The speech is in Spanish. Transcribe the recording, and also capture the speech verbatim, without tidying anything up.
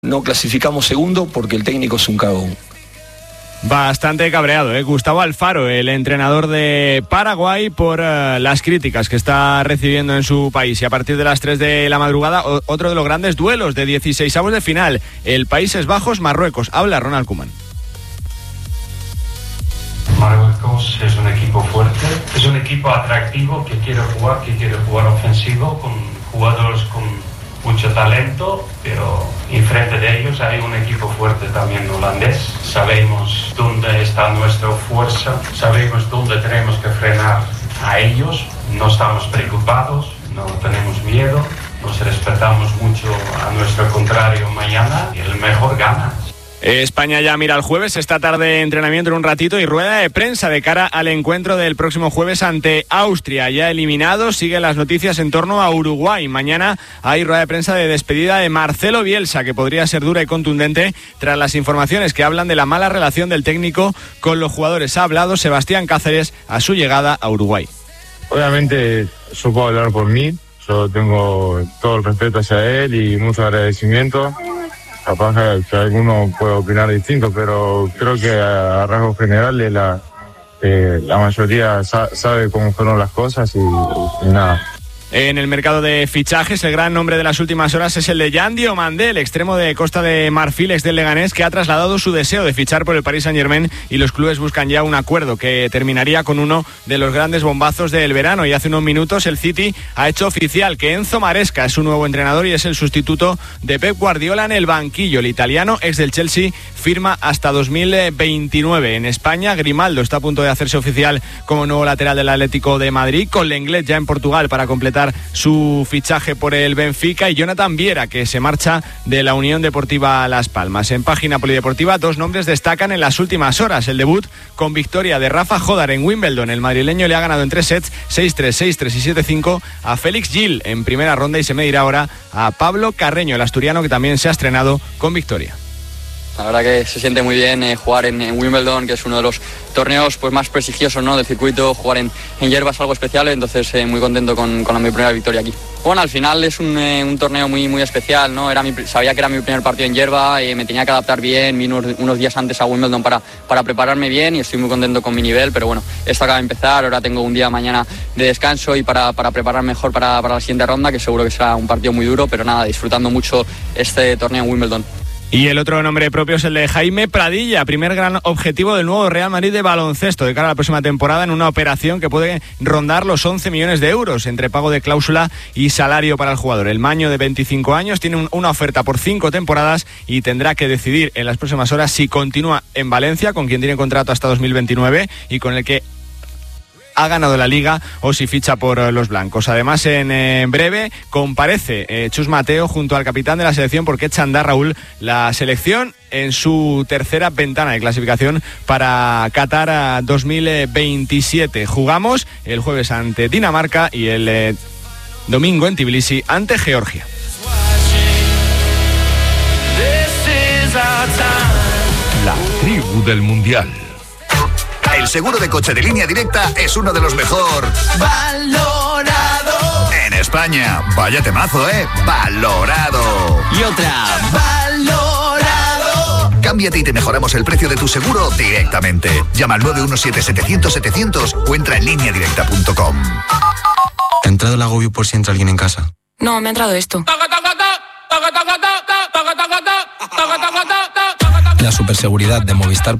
No clasificamos segundo porque el técnico es un cagón. Bastante cabreado, ¿eh? Gustavo Alfaro, el entrenador de Paraguay, por uh, las críticas que está recibiendo en su país. Y a partir de las tres de la madrugada, o- otro de los grandes duelos de dieciseisavos de final, el Países Bajos-Marruecos. Habla Ronald Koeman. Marruecos es un equipo fuerte, es un equipo atractivo que quiere jugar, que quiere jugar ofensivo, con jugadores con mucho talento, pero enfrente de ellos hay un equipo fuerte también holandés. Sabemos dónde está nuestra fuerza, sabemos dónde tenemos que frenar a ellos, no estamos preocupados, no tenemos miedo, nos respetamos mucho a nuestro contrario mañana y el mejor gana. España ya mira al jueves, esta tarde entrenamiento en un ratito y rueda de prensa de cara al encuentro del próximo jueves ante Austria. Ya eliminados, siguen las noticias en torno a Uruguay. Mañana hay rueda de prensa de despedida de Marcelo Bielsa, que podría ser dura y contundente tras las informaciones que hablan de la mala relación del técnico con los jugadores. Ha hablado Sebastián Cáceres a su llegada a Uruguay. Obviamente yo puedo hablar por mí, yo tengo todo el respeto hacia él y mucho agradecimiento. Capaz que, que alguno puede opinar distinto, pero creo que a, a rasgos generales la, eh, la mayoría sa- sabe cómo fueron las cosas y, y nada. En el mercado de fichajes, el gran nombre de las últimas horas es el de Jan Diomandé, el extremo de Costa de Marfil, ex del Leganés, que ha trasladado su deseo de fichar por el Paris Saint-Germain, y los clubes buscan ya un acuerdo que terminaría con uno de los grandes bombazos del verano. Y hace unos minutos el City ha hecho oficial que Enzo Maresca es su nuevo entrenador y es el sustituto de Pep Guardiola en el banquillo. El italiano, ex del Chelsea, firma hasta dos mil veintinueve. En España, Grimaldo está a punto de hacerse oficial como nuevo lateral del Atlético de Madrid, con Lenglet ya en Portugal para completar su fichaje por el Benfica, y Jonathan Viera, que se marcha de la Unión Deportiva Las Palmas. En página polideportiva, dos nombres destacan en las últimas horas: el debut con victoria de Rafa Jodar en Wimbledon. El madrileño le ha ganado en tres sets, seis tres, seis tres y siete cinco a Félix Gil en primera ronda, y se medirá ahora a Pablo Carreño, el asturiano, que también se ha estrenado con victoria. La verdad que se siente muy bien eh, jugar en, en Wimbledon, que es uno de los torneos pues más prestigiosos, ¿no?, del circuito. Jugar en, en hierba es algo especial, entonces eh, muy contento con, con la, mi primera victoria aquí. Bueno, al final es un, eh, un torneo muy muy especial, ¿no? Era mi, sabía que era mi primer partido en hierba, eh, me tenía que adaptar bien, vine unos, unos días antes a Wimbledon para, para prepararme bien, y estoy muy contento con mi nivel, pero bueno, esto acaba de empezar, ahora tengo un día mañana de descanso y para, para preparar mejor para, para la siguiente ronda, que seguro que será un partido muy duro, pero nada, disfrutando mucho este torneo en Wimbledon. Y el otro nombre propio es el de Jaime Pradilla, primer gran objetivo del nuevo Real Madrid de baloncesto de cara a la próxima temporada, en una operación que puede rondar los once millones de euros entre pago de cláusula y salario para el jugador. El maño, de veinticinco años, tiene un, una oferta por cinco temporadas y tendrá que decidir en las próximas horas si continúa en Valencia, con quien tiene contrato hasta dos mil veintinueve y con el que ha ganado la Liga, o si ficha por los blancos. Además, en, en breve comparece eh, Chus Mateo junto al capitán de la selección, porque echa a andar, Raúl, la selección en su tercera ventana de clasificación para Qatar dos mil veintisiete. Jugamos el jueves ante Dinamarca y el eh, domingo en Tbilisi ante Georgia. La tribu del Mundial. El seguro de coche de Línea Directa es uno de los mejor valorado en España. Vaya temazo, ¿eh? Valorado. Y otra, valorado. Cámbiate y te mejoramos el precio de tu seguro directamente. Llama al nueve uno siete, setecientos, setecientos o entra en línea directa punto com. ¿Te ha entrado el agobio por si entra alguien en casa? No, me ha entrado esto. La superseguridad de Movistar